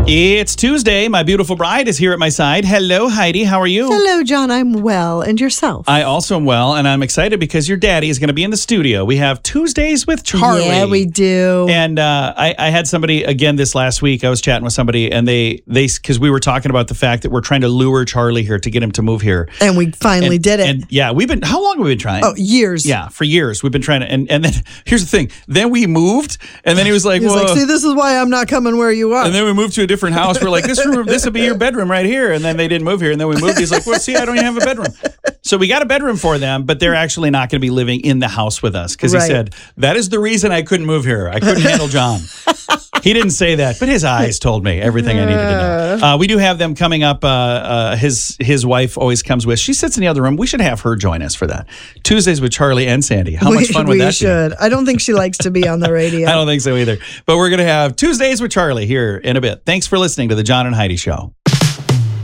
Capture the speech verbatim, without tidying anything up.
It's Tuesday. My beautiful bride is here at my side. Hello, Heidi. How are you? Hello, John. I'm well. And yourself? I also am well, and I'm excited because your daddy is going to be in the studio. We have Tuesdays with Charlie. Yeah, we do. And uh, I, I had somebody, again, this last week, I was chatting with somebody, and they, they, because we were talking about the fact that we're trying to lure Charlie here to get him to move here. And we finally and, did it. And yeah, we've been, how long have we been trying? Oh, years. Yeah, for years. We've been trying to, and, and then, here's the thing. Then we moved, and then he was like, He was well, like, see, this is why I'm not coming where you are. and then we moved to a different house. We're like, this room, this will be your bedroom right here. And then they didn't move here. And then we moved. He's like, well, see, I don't even have a bedroom. So we got a bedroom for them, but they're actually not going to be living in the house with us. Because Right. he said, that is the reason I couldn't move here. I couldn't handle John. He didn't say that, but his eyes told me everything I needed to know. Uh, we do have them coming up. Uh, uh, his his wife always comes with. She sits in the other room. We should have her join us for that. Tuesdays with Charlie and Sandy. How we, much fun would we that should. be? I don't think she likes to be on the radio. I don't think so either. But we're going to have Tuesdays with Charlie here in a bit. Thanks for listening to the John and Heidi Show.